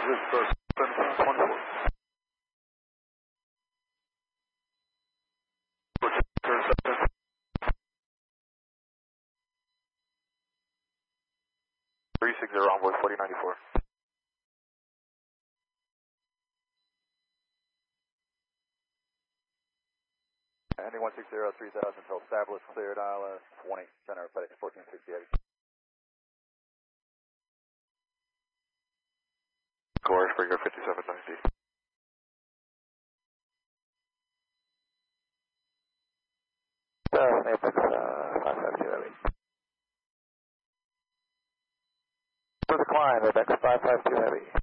Envoy 4094. Ending 160, 3000 until established, cleared ILS 20, center FedEx 1468. Course for your 5790. Apex 552 heavy. For the climb, Apex 552 heavy.